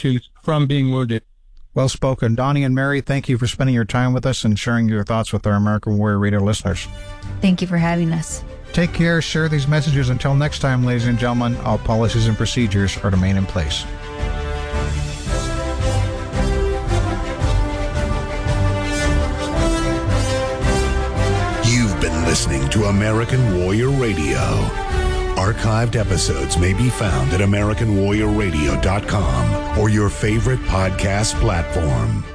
issues from being wounded. Well spoken. Donnie and Mary, thank you for spending your time with us and sharing your thoughts with our American Warrior Radio listeners. Thank you for having us. Take care, share these messages. Until next time, ladies and gentlemen, all policies and procedures are to remain in place. You've been listening to American Warrior Radio. Archived episodes may be found at AmericanWarriorRadio.com or your favorite podcast platform.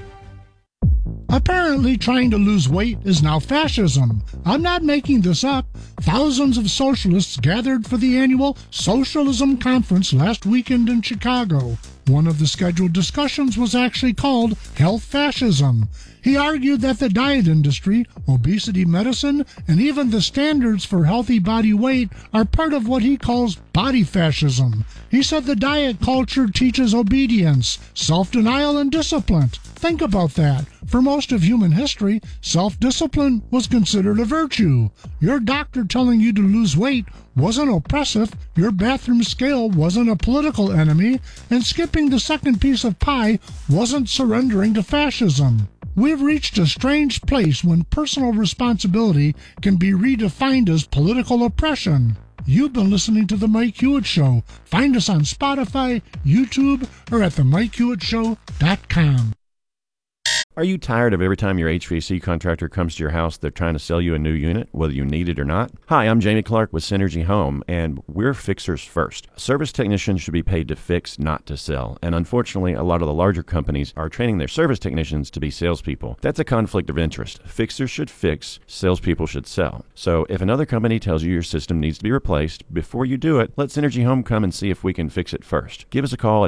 Apparently, trying to lose weight is now fascism. I'm not making this up. Thousands of socialists gathered for the annual Socialism Conference last weekend in Chicago. One of the scheduled discussions was actually called Health Fascism. He argued that the diet industry, obesity medicine, and even the standards for healthy body weight are part of what he calls body fascism. He said the diet culture teaches obedience, self-denial, and discipline. Think about that. For most of human history, self-discipline was considered a virtue. Your doctor telling you to lose weight wasn't oppressive, your bathroom scale wasn't a political enemy, and skipping the second piece of pie wasn't surrendering to fascism. We've reached a strange place when personal responsibility can be redefined as political oppression. You've been listening to The Mike Hewitt Show. Find us on Spotify, YouTube, or at themikehewittShow.com. Are you tired of every time your HVAC contractor comes to your house, they're trying to sell you a new unit, whether you need it or not? Hi, I'm Jamie Clark with Synergy Home, and we're fixers first. Service technicians should be paid to fix, not to sell. And unfortunately, a lot of the larger companies are training their service technicians to be salespeople. That's a conflict of interest. Fixers should fix, salespeople should sell. So if another company tells you your system needs to be replaced, before you do it, let Synergy Home come and see if we can fix it first. Give us a call at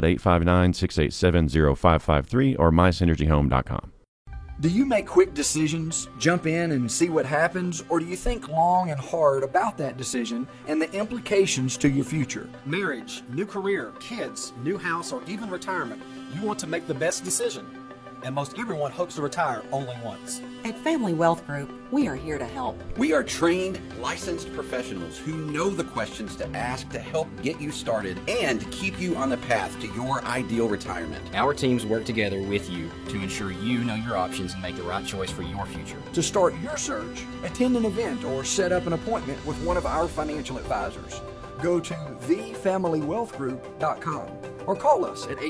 859-687-0553 or mysynergyhome.com. Do you make quick decisions, jump in and see what happens, or do you think long and hard about that decision and the implications to your future? Marriage, new career, kids, new house, or even retirement. You want to make the best decision. And most everyone hopes to retire only once. At Family Wealth Group, we are here to help. We are trained, licensed professionals who know the questions to ask to help get you started and keep you on the path to your ideal retirement. Our teams work together with you to ensure you know your options and make the right choice for your future. To start your search, attend an event or set up an appointment with one of our financial advisors. Go to thefamilywealthgroup.com or call us at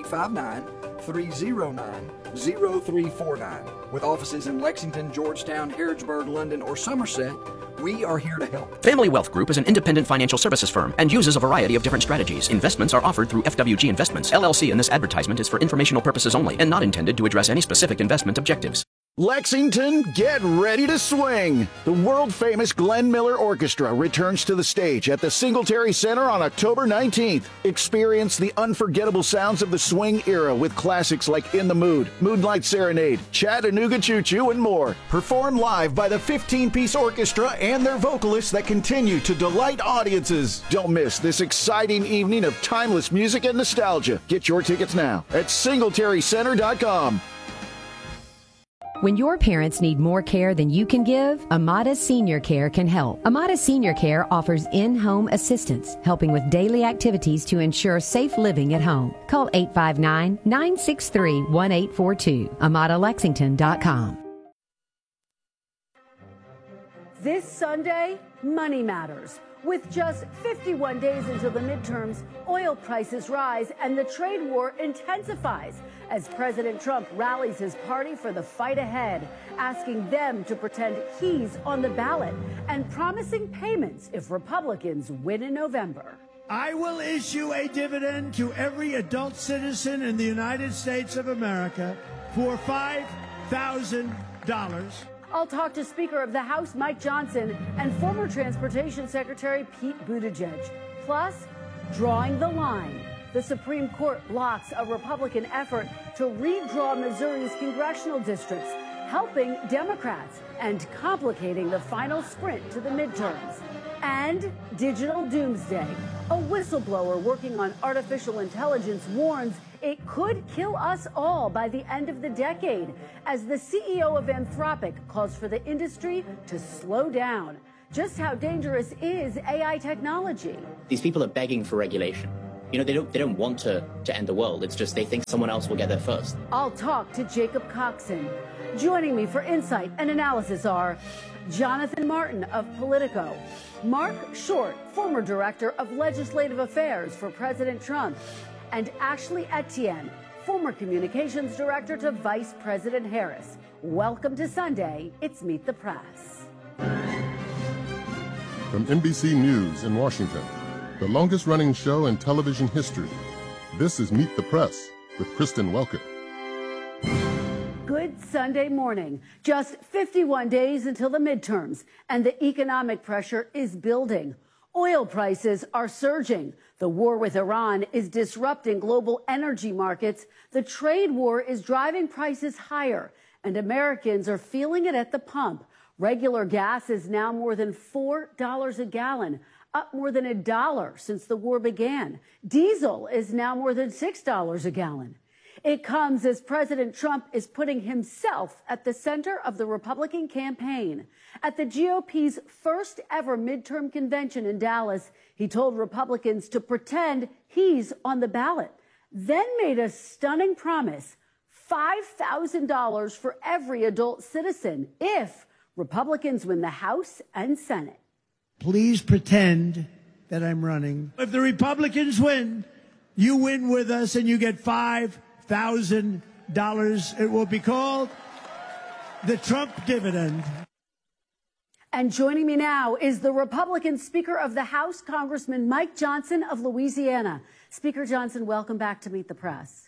859-309-0349. With offices in Lexington, Georgetown, Harrodsburg, London, or Somerset, we are here to help. Family Wealth Group is an independent financial services firm and uses a variety of different strategies. Investments are offered through FWG Investments, LLC, and this advertisement is for informational purposes only and not intended to address any specific investment objectives. Lexington, get ready to swing! The world-famous Glenn Miller Orchestra returns to the stage at the Singletary Center on October 19th. Experience the unforgettable sounds of the swing era with classics like In the Mood, Moonlight Serenade, Chattanooga Choo Choo, and more. Performed live by the 15-piece orchestra and their vocalists that continue to delight audiences. Don't miss this exciting evening of timeless music and nostalgia. Get your tickets now at SingletaryCenter.com. When your parents need more care than you can give, Amada Senior Care can help. Amada Senior Care offers in-home assistance, helping with daily activities to ensure safe living at home. Call 859-963-1842. AmadaLexington.com. This Sunday, money matters. With just 51 days until the midterms, oil prices rise and the trade war intensifies as President Trump rallies his party for the fight ahead, asking them to pretend he's on the ballot and promising payments if Republicans win in November. I will issue a dividend to every adult citizen in the United States of America for $5,000. I'll talk to Speaker of the House Mike Johnson and former Transportation Secretary Pete Buttigieg. Plus, drawing the line. The Supreme Court blocks a Republican effort to redraw Missouri's congressional districts, helping Democrats and complicating the final sprint to the midterms. And digital doomsday. A whistleblower working on artificial intelligence warns it could kill us all by the end of the decade, as the CEO of Anthropic calls for the industry to slow down. Just how dangerous is AI technology? These people are begging for regulation. You know, they don't want to end the world. It's just they think someone else will get there first. I'll talk to Jacob Coxon. Joining me for insight and analysis are Jonathan Martin of Politico, Mark Short, former director of legislative affairs for President Trump, and Ashley Etienne, former communications director to Vice President Harris. Welcome to Sunday. It's Meet the Press. From NBC News in Washington, the longest-running show in television history, this is Meet the Press with Kristen Welker. Good Sunday morning. Just 51 days until the midterms, and the economic pressure is building. Oil prices are surging. The war with Iran is disrupting global energy markets. The trade war is driving prices higher, and Americans are feeling it at the pump. Regular gas is now more than $4 a gallon, up more than $1 since the war began. Diesel is now more than $6 a gallon. It comes as President Trump is putting himself at the center of the Republican campaign. At the GOP's first ever midterm convention in Dallas, he told Republicans to pretend he's on the ballot, then made a stunning promise: $5,000 for every adult citizen if Republicans win the House and Senate. Please pretend that I'm running. If the Republicans win, you win with us and you get $5,000. It will be called the Trump dividend. And joining me now is the Republican Speaker of the House, Congressman Mike Johnson of Louisiana. Speaker Johnson, welcome back to Meet the Press.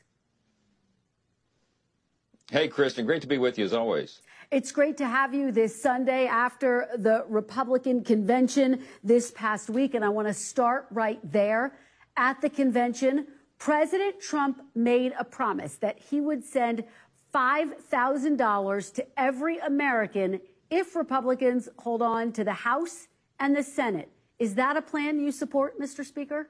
Hey, Kristen, great to be with you as always. It's great to have you this Sunday after the Republican convention this past week, and I want to start right there. At the convention, President Trump made a promise that he would send $5,000 to every American if Republicans hold on to the House and the Senate. Is that a plan you support, Mr. Speaker?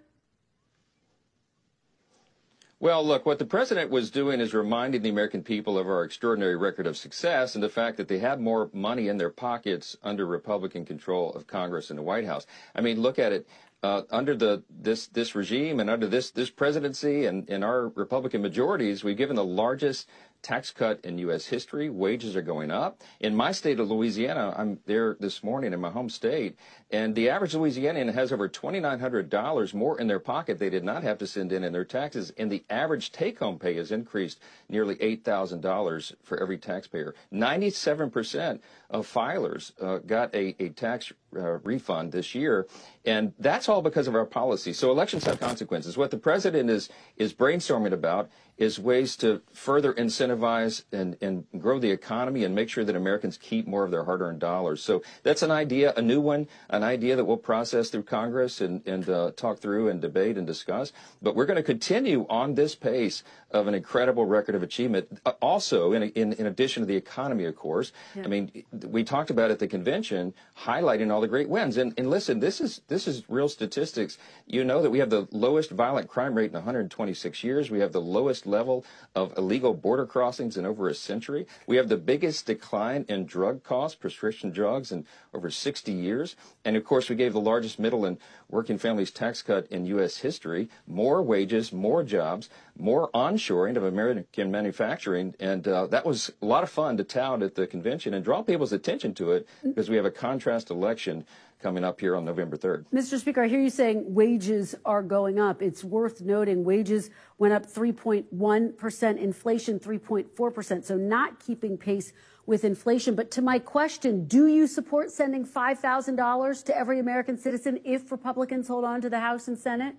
Well, look, what the president was doing is reminding the American people of our extraordinary record of success and the fact that they have more money in their pockets under Republican control of Congress and the White House. I mean, look at it. Under this regime and under this presidency and our Republican majorities, we've given the largest tax cut in U.S. history. Wages are going up. In my state of Louisiana, I'm there this morning in my home state, and the average Louisianian has over $2,900 more in their pocket they did not have to send in their taxes, and the average take-home pay has increased nearly $8,000 for every taxpayer. 97% of filers got a tax refund this year, and that's all because of our policy. So elections have consequences. What the president is brainstorming about is ways to further incentivize and grow the economy and make sure that Americans keep more of their hard-earned dollars. So that's an idea, a new one, an idea that we'll process through Congress and talk through and debate and discuss. But we're going to continue on this pace of an incredible record of achievement. Also, in addition to the economy, of course. Yeah. I mean, we talked about at the convention, highlighting all the great wins. And listen, this is real statistics. You know that we have the lowest violent crime rate in 126 years. We have the lowest level of illegal border crossings in over a century. We have the biggest decline in drug costs, prescription drugs, in over 60 years. And of course, we gave the largest middle and working families tax cut in U.S. history, more wages, more jobs, more onshoring of American manufacturing. And that was a lot of fun to tout at the convention and draw people's attention to it because we have a contrast election coming up here on November 3rd. Mr. Speaker, I hear you saying wages are going up. It's worth noting wages went up 3.1%, inflation 3.4%, so not keeping pace with inflation. But to my question, do you support sending $5,000 to every American citizen if Republicans hold on to the House and Senate?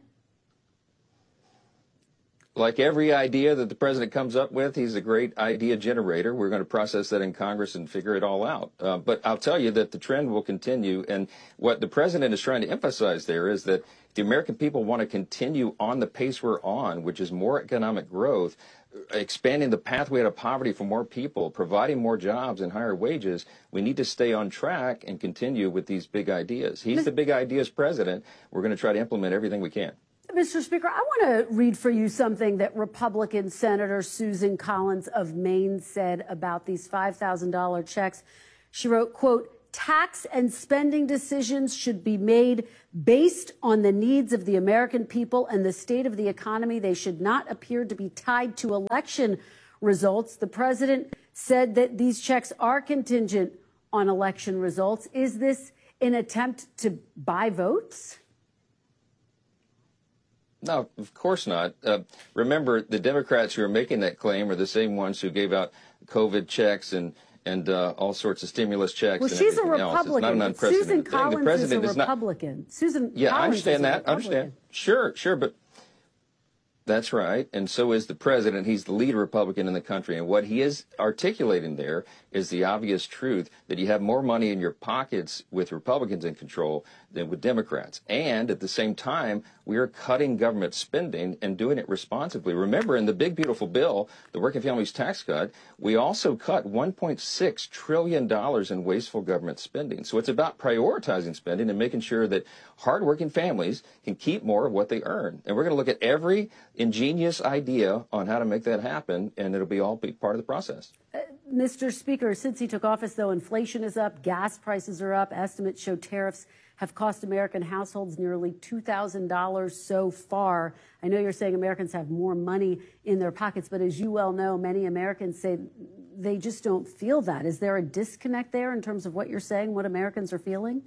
Like every idea that the president comes up with, he's a great idea generator. We're going to process that in Congress and figure it all out. But I'll tell you that the trend will continue. And what the president is trying to emphasize there is that the American people want to continue on the pace we're on, which is more economic growth, expanding the pathway out of poverty for more people, providing more jobs and higher wages. We need to stay on track and continue with these big ideas. He's the big ideas president. We're going to try to implement everything we can. Mr. Speaker, I want to read for you something that Republican Senator Susan Collins of Maine said about these $5,000 checks. She wrote, quote, tax and spending decisions should be made based on the needs of the American people and the state of the economy. They should not appear to be tied to election results. The president said that these checks are contingent on election results. Is this an attempt to buy votes? No, of course not. Remember, the Democrats who are making that claim are the same ones who gave out COVID checks and all sorts of stimulus checks. Well, and she's a everything else. It's not an Republican. unprecedented Susan thing. Collins The president is a not. Republican. Susan Yeah, Collins I understand is a that. I understand. Sure, but that's right. And so is the president. He's the lead Republican in the country. And what he is articulating there is the obvious truth that you have more money in your pockets with Republicans in control than with Democrats. And at the same time, we are cutting government spending and doing it responsibly. Remember, in the big, beautiful bill, the Working Families Tax Cut, we also cut $1.6 trillion in wasteful government spending. So it's about prioritizing spending and making sure that hardworking families can keep more of what they earn. And we're going to look at every ingenious idea on how to make that happen, and it'll be all be part of the process. Mr. Speaker, since he took office, though, inflation is up, gas prices are up. Estimates show tariffs have cost American households nearly $2,000 so far. I know you're saying Americans have more money in their pockets, but as you well know, many Americans say they just don't feel that. Is there a disconnect there in terms of what you're saying, what Americans are feeling?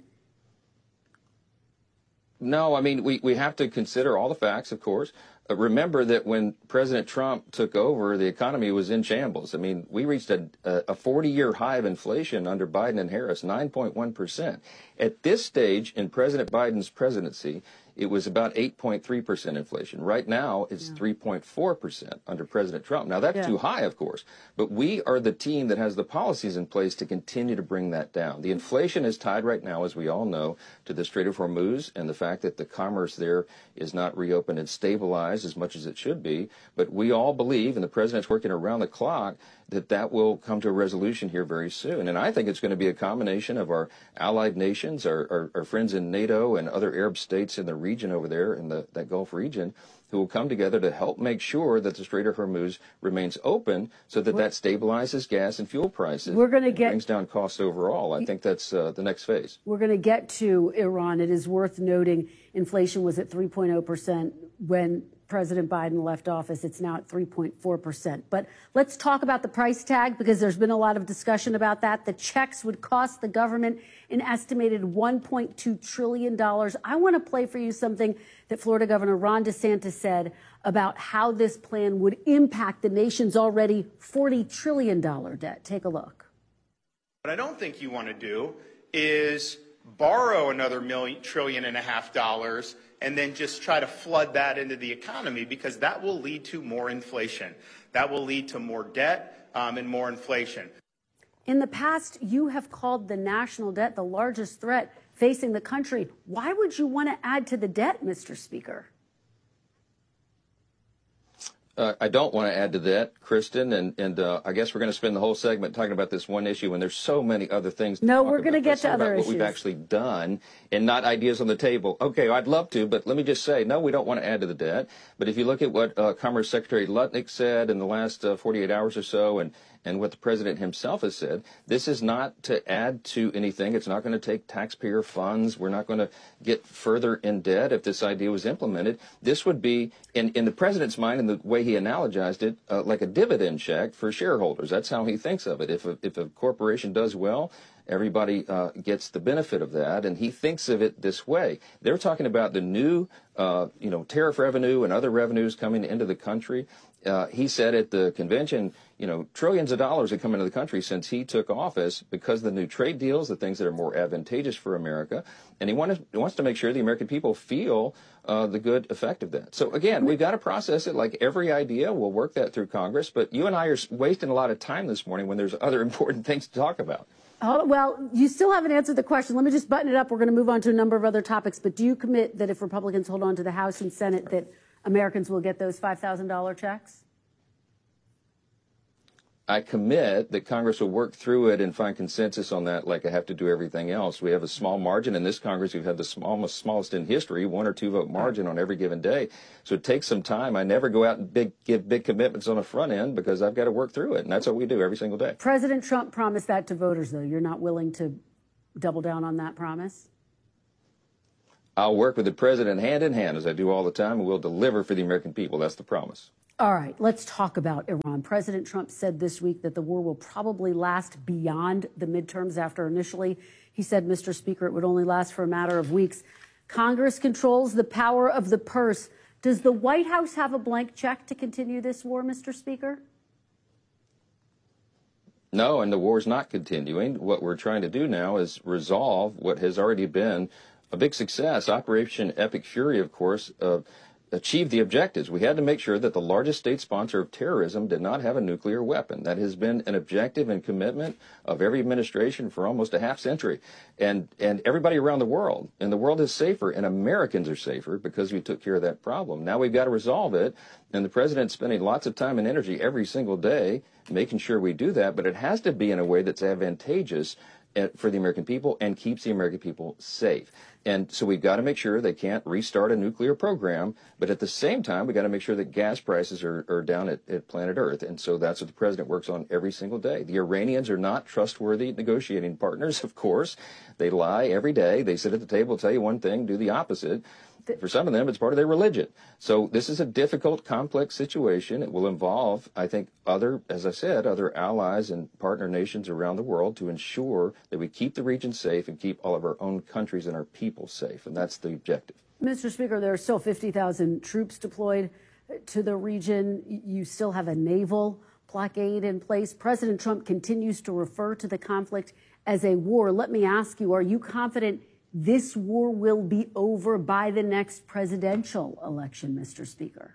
No, I mean, we have to consider all the facts, of course. Remember that when President Trump took over, the economy was in shambles. I mean, we reached a 40-year high of inflation under Biden and Harris, 9.1%. At this stage in President Biden's presidency, it was about 8.3% inflation. Right now, it's 3.4% under President Trump. Now, that's too high, of course, but we are the team that has the policies in place to continue to bring that down. The inflation is tied right now, as we all know, to the Strait of Hormuz and the fact that the commerce there is not reopened and stabilized as much as it should be. But we all believe, and the president's working around the clock, that that will come to a resolution here very soon. And I think it's going to be a combination of our allied nations, our friends in NATO and other Arab states in the region over there, in that Gulf region, who will come together to help make sure that the Strait of Hormuz remains open so that that stabilizes gas and fuel prices. We're going to brings down costs overall. I think that's the next phase. We're going to get to Iran. It is worth noting inflation was at 3.0% when President Biden left office. It's now at 3.4%. But let's talk about the price tag, because there's been a lot of discussion about that. The checks would cost the government an estimated $1.2 trillion. I want to play for you something that Florida Governor Ron DeSantis said about how this plan would impact the nation's already $40 trillion debt. Take a look. What I don't think you want to do is borrow another $1.5 trillion and then just try to flood that into the economy, because that will lead to more inflation. That will lead to more debt and more inflation. In the past, you have called the national debt the largest threat facing the country. Why would you want to add to the debt, Mr. Speaker? I don't want to add to that, Kristen, and I guess we're going to spend the whole segment talking about this one issue, and there's so many other things. No, we're going to get to other issues. What we've actually done, and not ideas on the table. Okay, I'd love to, but let me just say, no, we don't want to add to the debt. But if you look at what Commerce Secretary Lutnick said in the last 48 hours or so, and what the president himself has said, this is not to add to anything. It's not going to take taxpayer funds. We're not going to get further in debt if this idea was implemented. This would be, in the president's mind, and the way he analogized it, like a dividend check for shareholders. That's how he thinks of it. If a corporation does well, everybody gets the benefit of that, and he thinks of it this way. They're talking about the new, tariff revenue and other revenues coming into the country. He said at the convention, trillions of dollars have come into the country since he took office because of the new trade deals, the things that are more advantageous for America. And he wants to make sure the American people feel the good effect of that. So, again, we've got to process it like every idea. We'll work that through Congress. But you and I are wasting a lot of time this morning when there's other important things to talk about. Oh, well, you still haven't answered the question. Let me just button it up. We're going to move on to a number of other topics. But do you commit that if Republicans hold on to the House and Senate, that Americans will get those $5,000 checks? I commit that Congress will work through it and find consensus on that, like I have to do everything else. We have a small margin in this Congress. We've had the smallest in history, 1 or 2 vote margin on every given day. So it takes some time. I never go out and give big commitments on the front end because I've got to work through it. And that's what we do every single day. President Trump promised that to voters, though. You're not willing to double down on that promise? I'll work with the president hand in hand, as I do all the time, and we'll deliver for the American people. That's the promise. All right, let's talk about Iran. President Trump said this week that the war will probably last beyond the midterms after initially he said, Mr. Speaker, it would only last for a matter of weeks. Congress controls the power of the purse. Does the White House have a blank check to continue this war, Mr. Speaker? No, and the war's not continuing. What we're trying to do now is resolve what has already been a big success. Operation Epic Fury, of course, achieved the objectives. We had to make sure that the largest state sponsor of terrorism did not have a nuclear weapon. That has been an objective and commitment of every administration for almost a half century. And everybody around the world. And the world is safer, and Americans are safer because we took care of that problem. Now we've got to resolve it, and the president's spending lots of time and energy every single day making sure we do that, but it has to be in a way that's advantageous for the American people and keeps the American people safe. And so we've got to make sure they can't restart a nuclear program, but at the same time, we've got to make sure that gas prices are down at planet Earth. And so that's what the president works on every single day. The Iranians are not trustworthy negotiating partners, of course. They lie every day. They sit at the table, tell you one thing, do the opposite. For some of them, it's part of their religion. So this is a difficult, complex situation. It will involve, I think, as I said, other allies and partner nations around the world to ensure that we keep the region safe and keep all of our own countries and our people safe. And that's the objective. Mr. Speaker, there are still 50,000 troops deployed to the region. You still have a naval blockade in place. President Trump continues to refer to the conflict as a war. Let me ask you, are you confident this war will be over by the next presidential election, Mr. Speaker?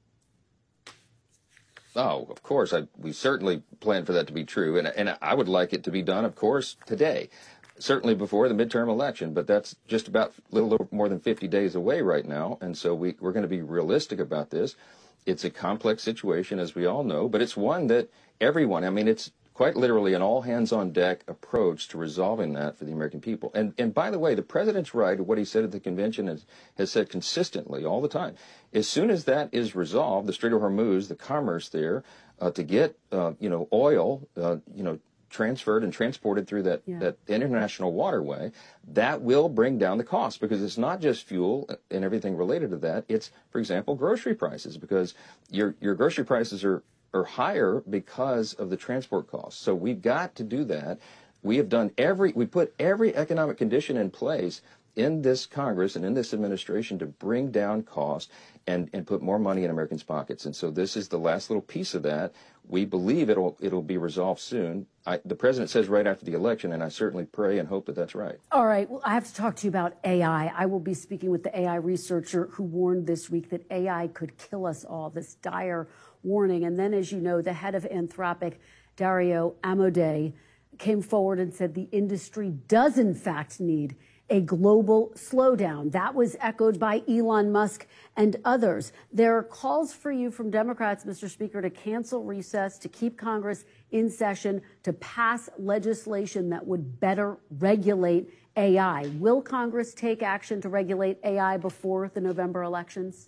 Oh, of course. We certainly plan for that to be true. And I would like it to be done, of course, today. Certainly before the midterm election. But that's just about a little more than 50 days away right now. And so we're going to be realistic about this. It's a complex situation, as we all know. But it's one that everyone, it's quite literally an all-hands-on-deck approach to resolving that for the American people. And by the way, the president's right. What he said at the convention has said consistently all the time. As soon as that is resolved, the Strait of Hormuz, the commerce there, to get oil, transferred and transported through that international waterway, that will bring down the cost, because it's not just fuel and everything related to that. It's, for example, grocery prices, because your grocery prices are higher because of the transport costs. So we've got to do that. We put every economic condition in place in this Congress and in this administration to bring down costs and put more money in Americans' pockets. And so this is the last little piece of that. We believe it'll be resolved soon. The president says right after the election, and I certainly pray and hope that that's right. All right. Well, I have to talk to you about AI. I will be speaking with the AI researcher who warned this week that AI could kill us all, this dire warning. And then, as you know, the head of Anthropic, Dario Amodei, came forward and said the industry does, in fact, need a global slowdown. That was echoed by Elon Musk and others. There are calls for you from Democrats, Mr. Speaker, to cancel recess, to keep Congress in session, to pass legislation that would better regulate AI. Will Congress take action to regulate AI before the November elections?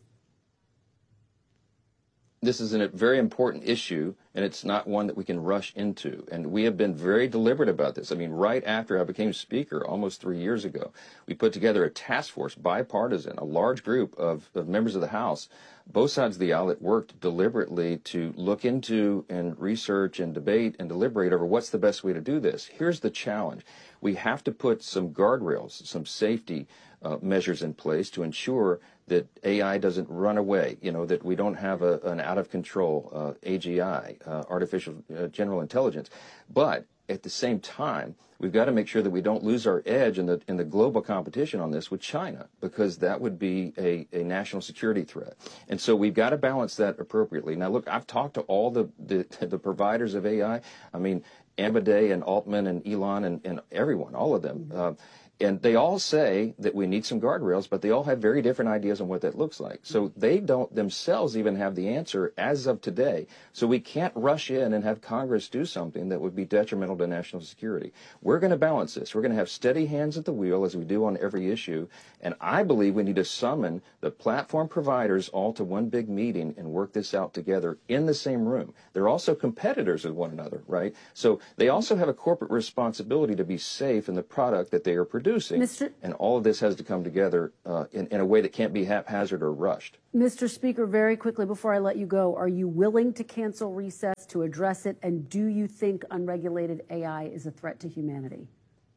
This is a very important issue, and it's not one that we can rush into. And we have been very deliberate about this. Right after I became Speaker almost 3 years ago, we put together a task force, bipartisan, a large group of members of the House, both sides of the aisle, that worked deliberately to look into and research and debate and deliberate over what's the best way to do this. Here's the challenge. We have to put some guardrails, some safety measures in place to ensure that AI doesn't run away, that we don't have an out-of-control AGI, artificial general intelligence. But at the same time, we've got to make sure that we don't lose our edge in the global competition on this with China, because that would be a national security threat. And so we've got to balance that appropriately. Now, look, I've talked to all the providers of AI. Amodei and Altman and Elon and everyone, all of them. And they all say that we need some guardrails, but they all have very different ideas on what that looks like. So they don't themselves even have the answer as of today. So we can't rush in and have Congress do something that would be detrimental to national security. We're going to balance this. We're going to have steady hands at the wheel as we do on every issue. And I believe we need to summon the platform providers all to one big meeting and work this out together in the same room. They're also competitors with one another, right? So they also have a corporate responsibility to be safe in the product that they are producing. And all of this has to come together in a way that can't be haphazard or rushed. Mr. Speaker, very quickly before I let you go, are you willing to cancel recess to address it? And do you think unregulated AI is a threat to humanity?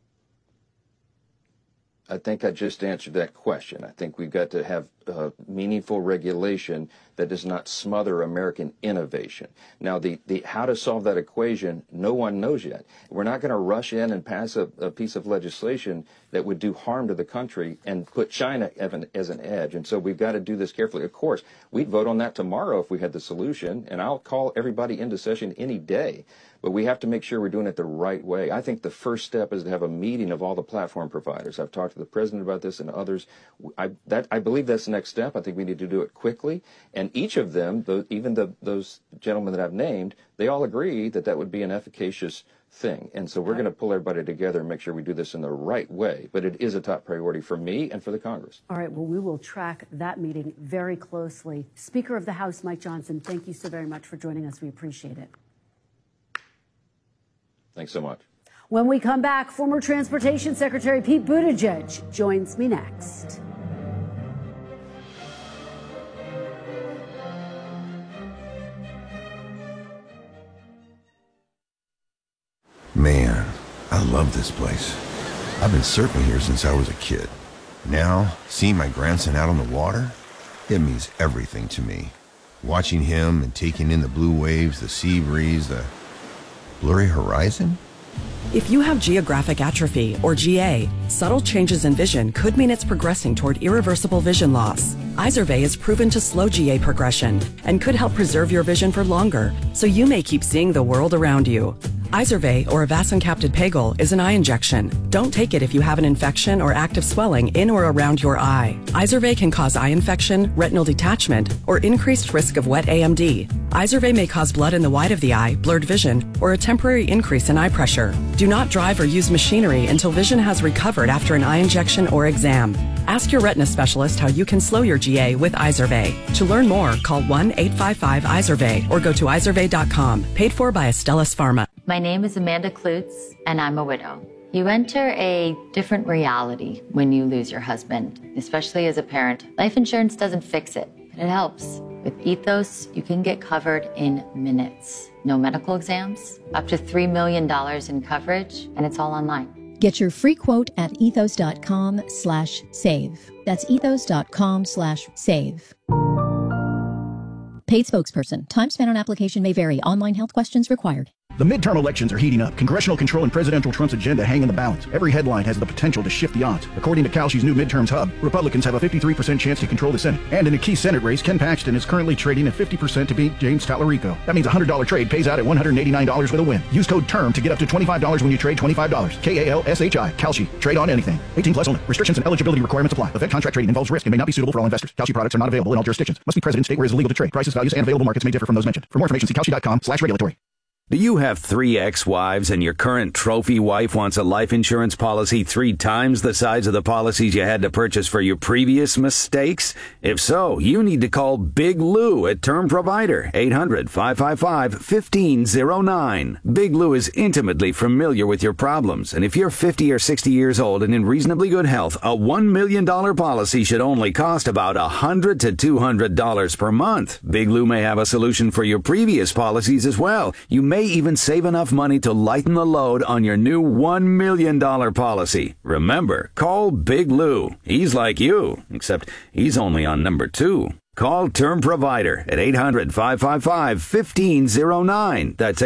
I think I just answered that question. I think we've got to have meaningful regulation that does not smother American innovation. Now, the how to solve that equation, no one knows yet. We're not going to rush in and pass a piece of legislation that would do harm to the country and put China as an edge. And so we've got to do this carefully. Of course, we'd vote on that tomorrow if we had the solution, and I'll call everybody into session any day. But we have to make sure we're doing it the right way. I think the first step is to have a meeting of all the platform providers. I've talked to the president about this and others. I believe that's the next step. I think we need to do it quickly. And each of them, even those gentlemen that I've named, they all agree that that would be an efficacious thing. And so we're going to pull everybody together and make sure we do this in the right way. But it is a top priority for me and for the Congress. All right. Well, we will track that meeting very closely. Speaker of the House, Mike Johnson, thank you so very much for joining us. We appreciate it. Thanks so much. When we come back, former Transportation Secretary Pete Buttigieg joins me next. Man, I love this place. I've been surfing here since I was a kid. Now, seeing my grandson out on the water, it means everything to me. Watching him and taking in the blue waves, the sea breeze, the blurry horizon? If you have geographic atrophy, or GA, subtle changes in vision could mean it's progressing toward irreversible vision loss. Izervay is proven to slow GA progression and could help preserve your vision for longer, so you may keep seeing the world around you. Izervay, or avacincaptad pegol, is an eye injection. Don't take it if you have an infection or active swelling in or around your eye. Izervay can cause eye infection, retinal detachment, or increased risk of wet AMD. Izervay may cause blood in the white of the eye, blurred vision, or a temporary increase in eye pressure. Do not drive or use machinery until vision has recovered after an eye injection or exam. Ask your retina specialist how you can slow your GA with Izervay. To learn more, call 1-855-IZERVAY or go to izervay.com. Paid for by Astellas Pharma. My name is Amanda Klutz, and I'm a widow. You enter a different reality when you lose your husband, especially as a parent. Life insurance doesn't fix it, but it helps. With Ethos, you can get covered in minutes. No medical exams, up to $3 million in coverage, and it's all online. Get your free quote at ethos.com/save. That's ethos.com/save. Paid spokesperson. Time spent on application may vary. Online health questions required. The midterm elections are heating up. Congressional control and presidential Trump's agenda hang in the balance. Every headline has the potential to shift the odds. According to Kalshi's new midterms hub, Republicans have a 53% chance to control the Senate. And in a key Senate race, Ken Paxton is currently trading at 50% to beat James Tallarico. That means a $100 trade pays out at $189 with a win. Use code TERM to get up to $25 when you trade $25. KALSHI. Kalshi. Trade on anything. 18 plus only. Restrictions and eligibility requirements apply. Event contract trading involves risk and may not be suitable for all investors. Kalshi products are not available in all jurisdictions. Must be present in state where it is illegal to trade. Prices, values, and available markets may differ from those mentioned. For more information, see kalshi.com/regulatory. Do you have 3 ex-wives and your current trophy wife wants a life insurance policy 3 times the size of the policies you had to purchase for your previous mistakes? If so, you need to call Big Lou at Term Provider, 800-555-1509. Big Lou is intimately familiar with your problems, and if you're 50 or 60 years old and in reasonably good health, a $1 million policy should only cost about $100 to $200 per month. Big Lou may have a solution for your previous policies as well. You may even save enough money to lighten the load on your new $1 million policy. Remember, call Big Lou. He's like you, except he's only on number 2. Call Term Provider at 800-555-1509. That's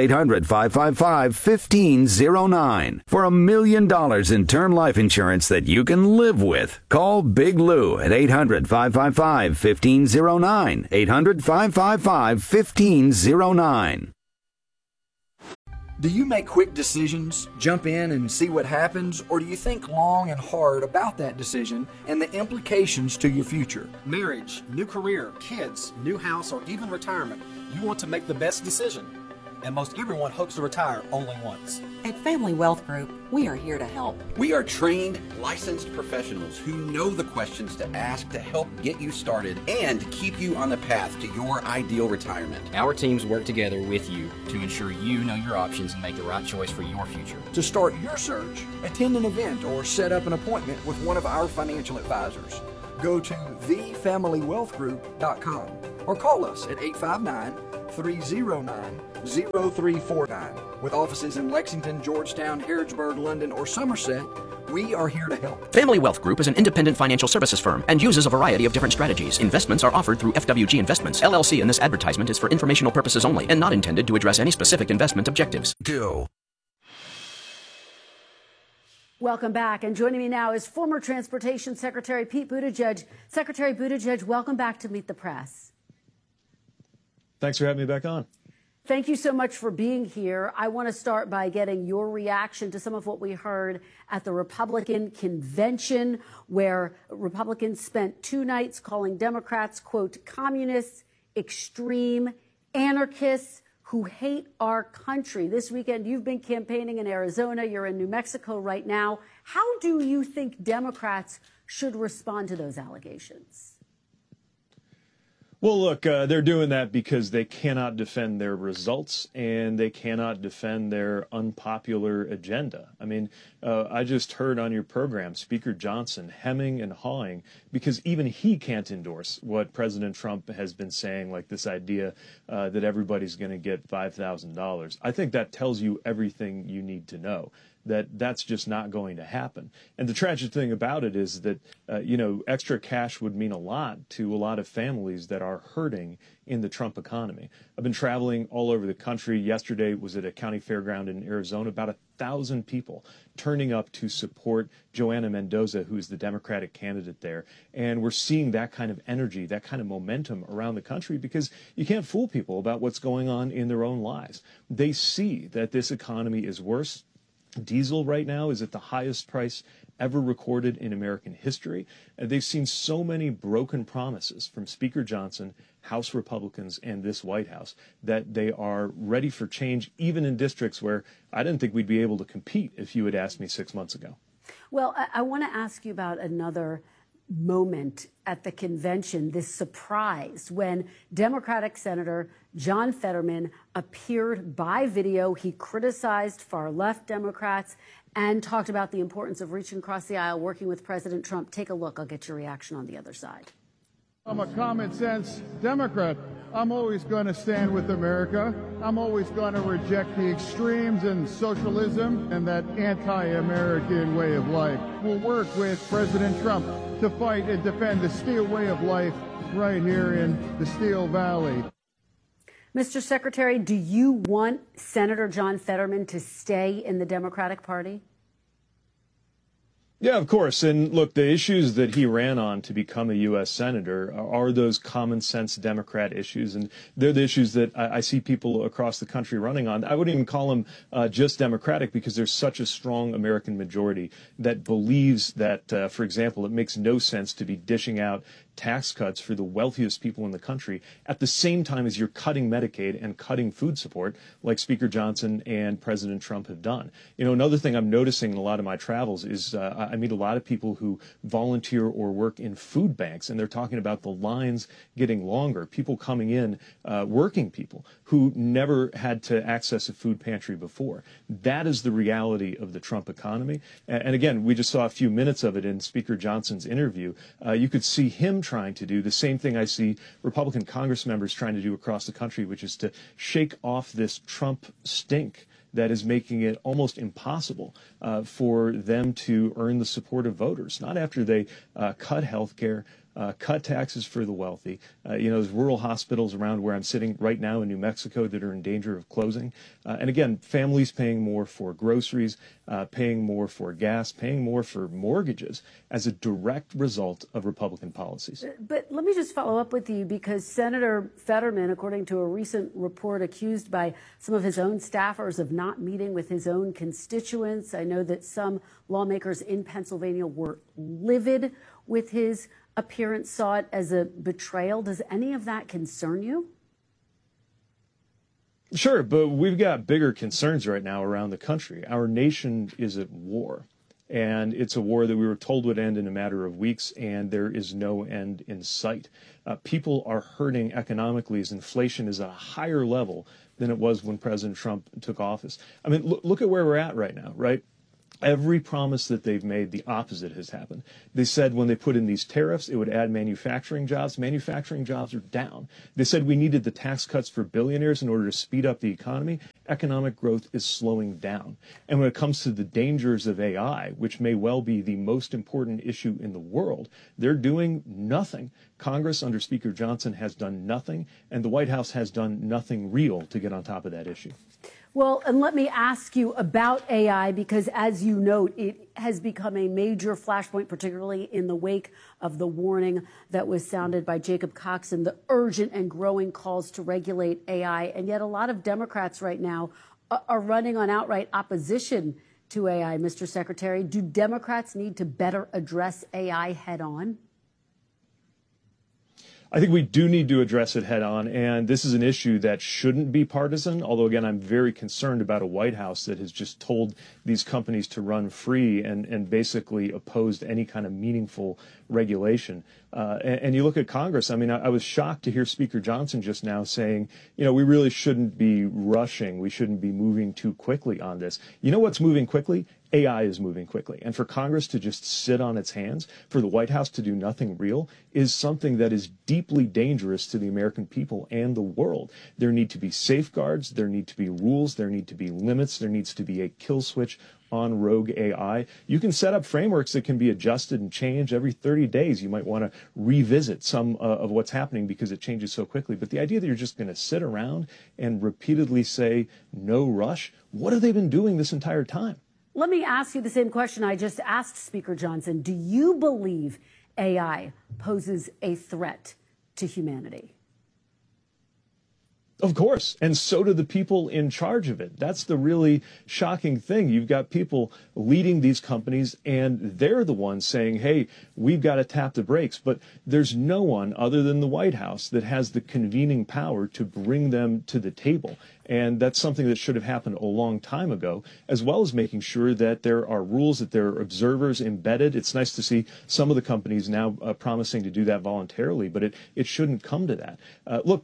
800-555-1509. For $1 million in term life insurance that you can live with. Call Big Lou at 800-555-1509. 800-555-1509. Do you make quick decisions, jump in and see what happens, or do you think long and hard about that decision and the implications to your future? Marriage, new career, kids, new house, or even retirement. You want to make the best decision. And most everyone hopes to retire only once. At Family Wealth Group, we are here to help. We are trained, licensed professionals who know the questions to ask to help get you started and keep you on the path to your ideal retirement. Our teams work together with you to ensure you know your options and make the right choice for your future. To start your search, attend an event or set up an appointment with one of our financial advisors. Go to thefamilywealthgroup.com or call us at 859-309-0349. With offices in Lexington, Georgetown, Harrodsburg, London, or Somerset, we are here to help. Family Wealth Group is an independent financial services firm and uses a variety of different strategies. Investments are offered through FWG Investments, LLC, and this advertisement is for informational purposes only and not intended to address any specific investment objectives. Welcome back. And joining me now is former Transportation Secretary Pete Buttigieg. Secretary Buttigieg, welcome back to Meet the Press. Thanks for having me back on. Thank you so much for being here. I want to start by getting your reaction to some of what we heard at the Republican convention, where Republicans spent 2 nights calling Democrats, quote, communists, extreme, anarchists who hate our country. This weekend, you've been campaigning in Arizona. You're in New Mexico right now. How do you think Democrats should respond to those allegations? Well, look, they're doing that because they cannot defend their results and they cannot defend their unpopular agenda. I mean, I just heard on your program Speaker Johnson hemming and hawing because even he can't endorse what President Trump has been saying, like this idea that everybody's going to get $5,000. I think that tells you everything you need to know. That's just not going to happen. And the tragic thing about it is that, extra cash would mean a lot to a lot of families that are hurting in the Trump economy. I've been traveling all over the country. Yesterday was at a county fairground in Arizona, about 1,000 people turning up to support Joanna Mendoza, who is the Democratic candidate there. And we're seeing that kind of energy, that kind of momentum around the country because you can't fool people about what's going on in their own lives. They see that this economy is worse. Diesel right now is at the highest price ever recorded in American history. They've seen so many broken promises from Speaker Johnson, House Republicans, and this White House that they are ready for change, even in districts where I didn't think we'd be able to compete if you had asked me 6 months ago. Well, I want to ask you about another moment at the convention, this surprise when Democratic Senator John Fetterman appeared by video. He criticized far-left Democrats and talked about the importance of reaching across the aisle, working with President Trump. Take a look. I'll get your reaction on the other side. I'm a common sense Democrat. I'm always going to stand with America. I'm always going to reject the extremes and socialism and that anti-American way of life. We'll work with President Trump to fight and defend the Steele way of life right here in the Steele Valley. Mr. Secretary, do you want Senator John Fetterman to stay in the Democratic Party? Yeah, of course. And look, the issues that he ran on to become a U.S. Senator are those common sense Democrat issues. And they're the issues that I see people across the country running on. I wouldn't even call them just Democratic because there's such a strong American majority that believes that, for example, it makes no sense to be dishing out tax cuts for the wealthiest people in the country at the same time as you're cutting Medicaid and cutting food support like Speaker Johnson and President Trump have done. You know, another thing I'm noticing in a lot of my travels is I meet a lot of people who volunteer or work in food banks, and they're talking about the lines getting longer, people coming in, working people who never had to access a food pantry before. That is the reality of the Trump economy. And again, we just saw a few minutes of it in Speaker Johnson's interview. You could see him trying to do the same thing I see Republican Congress members trying to do across the country, which is to shake off this Trump stink that is making it almost impossible for them to earn the support of voters, not after they cut health care, cut taxes for the wealthy. There's rural hospitals around where I'm sitting right now in New Mexico that are in danger of closing. And again, families paying more for groceries, paying more for gas, paying more for mortgages as a direct result of Republican policies. But let me just follow up with you, because Senator Fetterman, according to a recent report, accused by some of his own staffers of not meeting with his own constituents. I know that some lawmakers in Pennsylvania were livid with his appearance, saw it as a betrayal. Does any of that concern you? Sure, but we've got bigger concerns right now around the country. Our nation is at war, and it's a war that we were told would end in a matter of weeks, and there is no end in sight. People are hurting economically as inflation is at a higher level than it was when President Trump took office. I mean, look at where we're at right now, right? Every promise that they've made, the opposite has happened. They said when they put in these tariffs, it would add manufacturing jobs. Manufacturing jobs are down. They said we needed the tax cuts for billionaires in order to speed up the economy. Economic growth is slowing down. And when it comes to the dangers of AI, which may well be the most important issue in the world, they're doing nothing. Congress under Speaker Johnson has done nothing, and the White House has done nothing real to get on top of that issue. Well, and let me ask you about AI, because as you note, it has become a major flashpoint, particularly in the wake of the warning that was sounded by Jacob Coxon, the urgent and growing calls to regulate AI. And yet a lot of Democrats right now are running on outright opposition to AI, Mr. Secretary. Do Democrats need to better address AI head on? I think we do need to address it head on, and this is an issue that shouldn't be partisan, although, again, I'm very concerned about a White House that has just told these companies to run free and basically opposed any kind of meaningful regulation. And you look at Congress, I mean, I was shocked to hear Speaker Johnson just now saying, we really shouldn't be rushing. We shouldn't be moving too quickly on this. You know what's moving quickly? AI is moving quickly. And for Congress to just sit on its hands, for the White House to do nothing real, is something that is deeply dangerous to the American people and the world. There need to be safeguards. There need to be rules. There need to be limits. There needs to be a kill switch on rogue AI. You can set up frameworks that can be adjusted and changed every 30 days. You might want to revisit some of what's happening because it changes so quickly. But the idea that you're just going to sit around and repeatedly say, no rush, what have they been doing this entire time? Let me ask you the same question I just asked Speaker Johnson. Do you believe AI poses a threat to humanity? Of course, and so do the people in charge of it. That's the really shocking thing. You've got people leading these companies, and they're the ones saying, hey, we've got to tap the brakes. But there's no one other than the White House that has the convening power to bring them to the table. And that's something that should have happened a long time ago, as well as making sure that there are rules, that there are observers embedded. It's nice to see some of the companies now promising to do that voluntarily, but it shouldn't come to that. Look,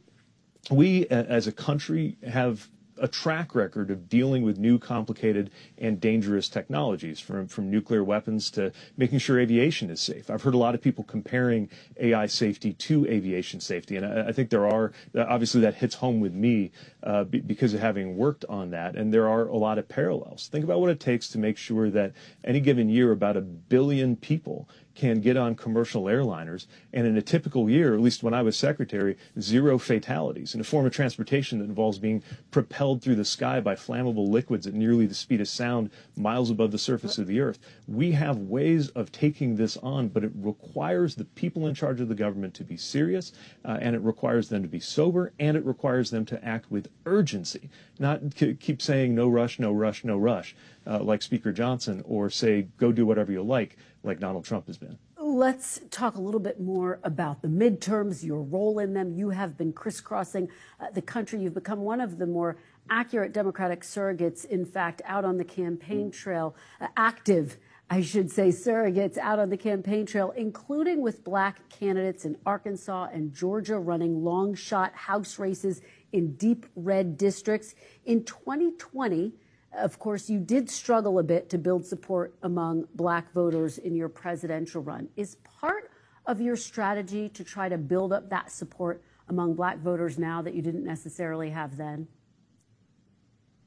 we as a country have a track record of dealing with new, complicated, and dangerous technologies, from nuclear weapons to making sure aviation is safe. I've heard a lot of people comparing AI safety to aviation safety, and I think there are, obviously that hits home with me because of having worked on that, and there are a lot of parallels. Think about what it takes to make sure that any given year about 1 billion people can get on commercial airliners, and in a typical year, at least when I was secretary, 0 fatalities in a form of transportation that involves being propelled through the sky by flammable liquids at nearly the speed of sound miles above the surface of the earth. We have ways of taking this on, but it requires the people in charge of the government to be serious, and it requires them to be sober, and it requires them to act with urgency, not keep saying no rush, no rush, no rush, like Speaker Johnson, or say go do whatever you like Donald Trump has been. Let's talk a little bit more about the midterms, your role in them. You have been crisscrossing the country. You've become one of the more accurate Democratic surrogates, in fact, out on the campaign trail, active, I should say, surrogates out on the campaign trail, including with black candidates in Arkansas and Georgia running long shot House races in deep red districts. In 2020, of course, you did struggle a bit to build support among black voters in your presidential run. Is part of your strategy to try to build up that support among black voters now that you didn't necessarily have then?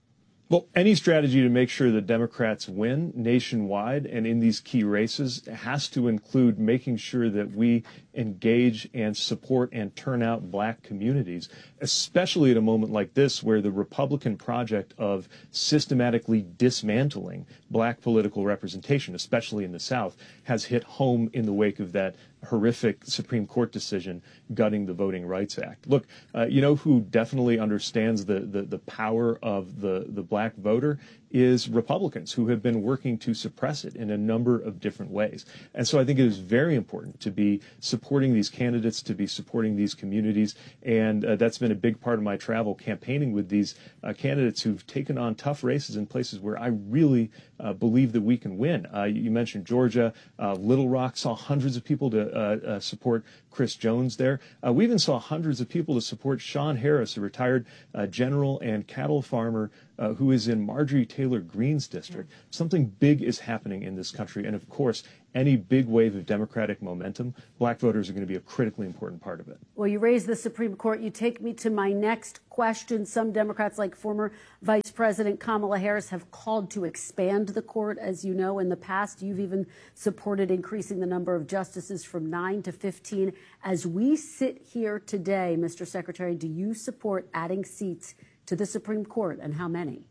Well, any strategy to make sure that Democrats win nationwide and in these key races has to include making sure that we engage and support and turn out black communities, especially at a moment like this where the Republican project of systematically dismantling black political representation, especially in the South, has hit home in the wake of that horrific Supreme Court decision gutting the Voting Rights Act. Look, you know who definitely understands the power of the black voter is Republicans who have been working to suppress it in a number of different ways. And so I think it is very important to be supporting these candidates, to be supporting these communities. And that's been a big part of my travel campaigning with these candidates who've taken on tough races in places where I really believe that we can win. You mentioned Georgia. Little Rock saw hundreds of people to support Chris Jones there. We even saw hundreds of people to support Sean Harris, a retired general and cattle farmer who is in Marjorie Taylor Greene's district. Something big is happening in this country. And of course, any big wave of Democratic momentum, black voters are going to be a critically important part of it. Well, you raise the Supreme Court. You take me to my next question. Some Democrats, like former Vice President Kamala Harris, have called to expand the court. As you know, in the past, you've even supported increasing the number of justices from 9 to 15. As we sit here today, Mr. Secretary, do you support adding seats to the Supreme Court, and how many?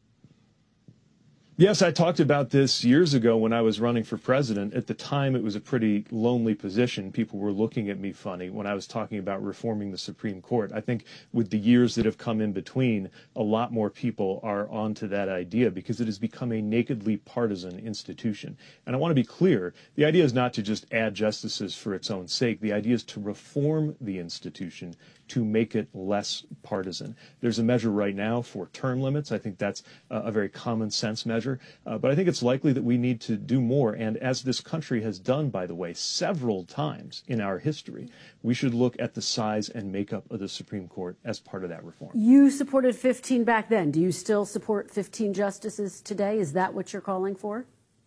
Yes, I talked about this years ago when I was running for president. At the time, it was a pretty lonely position. People were looking at me funny when I was talking about reforming the Supreme Court. I think with the years that have come in between, a lot more people are onto that idea because it has become a nakedly partisan institution. And I want to be clear, the idea is not to just add justices for its own sake. The idea is to reform the institution to make it less partisan. There's a measure right now for term limits. I think that's a very common sense measure. But I think it's likely that we need to do more. And as this country has done, by the way, several times in our history, we should look at the size and makeup of the Supreme Court as part of that reform. You supported 15 back then. Do you still support 15 justices today? Is that what you're calling for?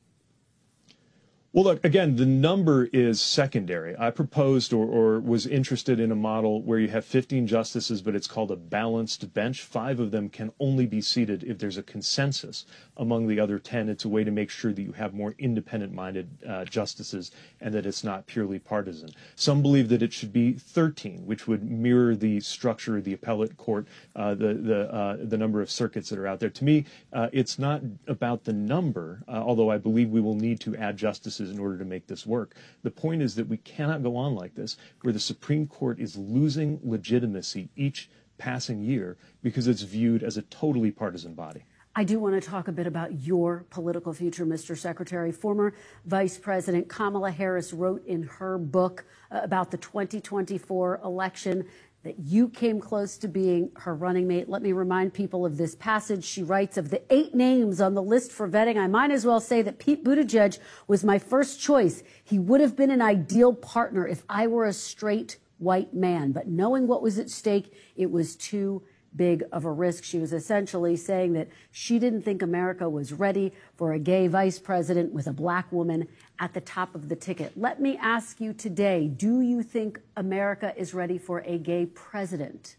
Well, look, again, the number is secondary. I proposed or was interested in a model where you have 15 justices, but it's called a balanced bench. 5 of them can only be seated if there's a consensus among the other 10. It's a way to make sure that you have more independent-minded justices and that it's not purely partisan. Some believe that it should be 13, which would mirror the structure of the appellate court, the number of circuits that are out there. To me, it's not about the number, although I believe we will need to add justices in order to make this work. The point is that we cannot go on like this, where the Supreme Court is losing legitimacy each passing year because it's viewed as a totally partisan body. I do want to talk a bit about your political future, Mr. Secretary. Former Vice President Kamala Harris wrote in her book about the 2024 election that you came close to being her running mate. Let me remind people of this passage. She writes, of the 8 names on the list for vetting, I might as well say that Pete Buttigieg was my first choice. He would have been an ideal partner if I were a straight white man. But knowing what was at stake, it was too big of a risk. She was essentially saying that she didn't think America was ready for a gay vice president with a black woman at the top of the ticket. Let me ask you today, do you think America is ready for a gay president?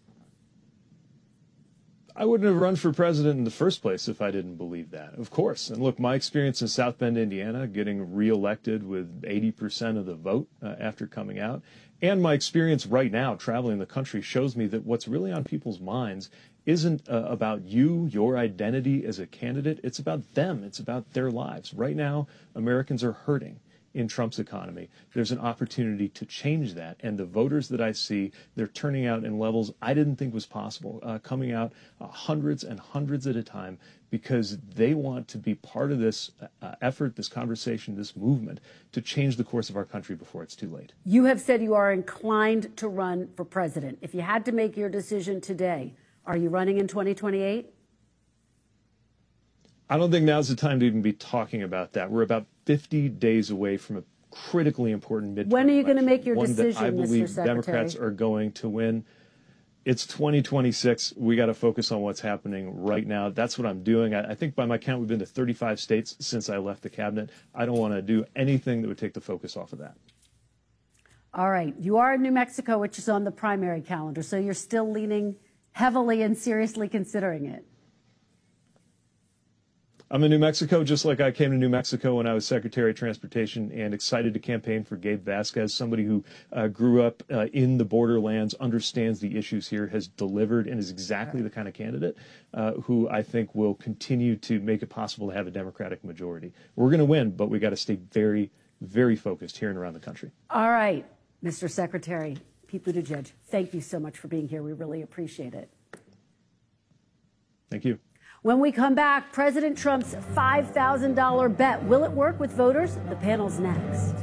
I wouldn't have run for president in the first place if I didn't believe that, of course. And look, my experience in South Bend, Indiana, getting reelected with 80% of the vote after coming out, and my experience right now traveling the country shows me that what's really on people's minds isn't about you, your identity as a candidate. It's about them. It's about their lives. Right now, Americans are hurting in Trump's economy. There's an opportunity to change that. And the voters that I see, they're turning out in levels I didn't think was possible, coming out hundreds and hundreds at a time because they want to be part of this effort, this conversation, this movement to change the course of our country before it's too late. You have said you are inclined to run for president. If you had to make your decision today, are you running in 2028? I don't think now's the time to even be talking about that. We're about 50 days away from a critically important midterm When are you going to make your one decision, that I believe Mr. Secretary? Democrats are going to win. It's 2026. We got to focus on what's happening right now. That's what I'm doing. I think by my count, we've been to 35 states since I left the cabinet. I don't want to do anything that would take the focus off of that. All right. You are in New Mexico, which is on the primary calendar, so you're still leaning heavily and seriously considering it. I'm in New Mexico, just like I came to New Mexico when I was Secretary of Transportation, and excited to campaign for Gabe Vasquez, somebody who grew up in the borderlands, understands the issues here, has delivered, and is exactly the kind of candidate who I think will continue to make it possible to have a Democratic majority. We're going to win, but we got to stay very, very focused here and around the country. All right, Mr. Secretary Pete Buttigieg, thank you so much for being here. We really appreciate it. Thank you. When we come back, President Trump's $5,000 bet. Will it work with voters? The panel's next.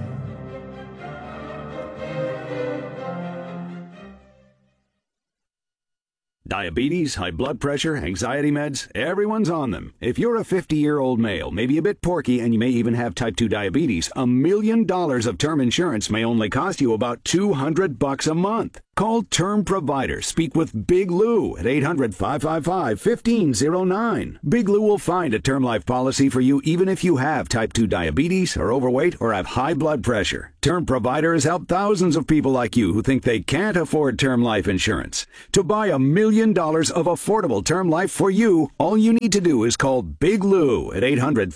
Diabetes, high blood pressure, anxiety meds, everyone's on them. If you're a 50-year-old male, maybe a bit porky, and you may even have type 2 diabetes, $1 million of term insurance may only cost you about $200 a month. Call Term Provider. Speak with Big Lou at 800-555-1509. Big Lou will find a term life policy for you even if you have type 2 diabetes, are overweight, or have high blood pressure. Term Provider has helped thousands of people like you who think they can't afford term life insurance. To buy $1 million of affordable term life for you, all you need to do is call Big Lou at